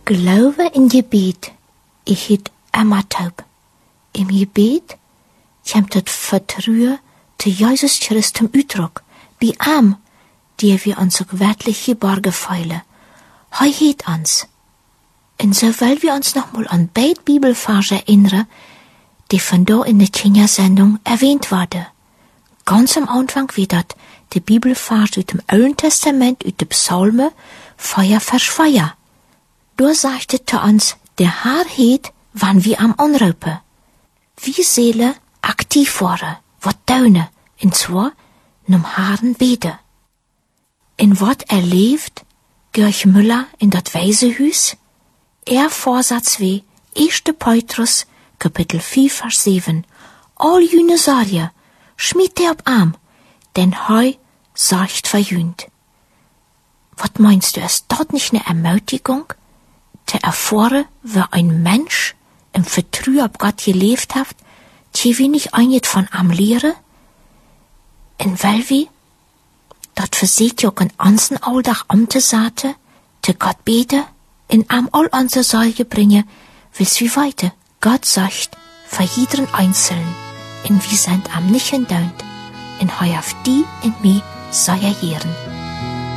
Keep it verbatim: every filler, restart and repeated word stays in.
Glaube in Gebet, ich het immer taub. Im Gebet komt het vertrouwen te Jesus Christus zum Uitdruck, bei ihm, die wir uns ook werkelijk geborgen fühlen. Hij het uns. Und so wollen wir uns nochmal an beide Bibelverse erinnern, die von da in der Kenia-Sendung erwähnt wurden. Ganz am Anfang wie dat die Bibelvers aus dem Alten Testament, aus den Psalmen, Feuer vers Feuer. Da sagt es zu uns, der Herr het, wann wir am anrufen. Wir Seele aktiv waren, wat tun, und zwar num Herrn beten. In wat er leeft, Georg Müller in dat Waisenhuis, er Vorsatz wie, erster Petrus, Kapitel vier, Vers sieben, all jüne Sorge, schmied er op Arm, denn heu sorgt verjühnt. Wat meinst du, ist dort nicht eine Ermutigung, zu erfahren, wie ein Mensch im Vertrauen auf Gott gelebt hat, die wir nicht einget von am lehren? Und weil wir, dort verseht ja auch in unseren Alltag um zu sagen, zu Gott beten, in am all unsere Sorge bringen, willst wie weiter. Gott sagt, für jeden Einzelnen, und wir sind am nicht entdaunt, und heu auf die und mich soll er hören.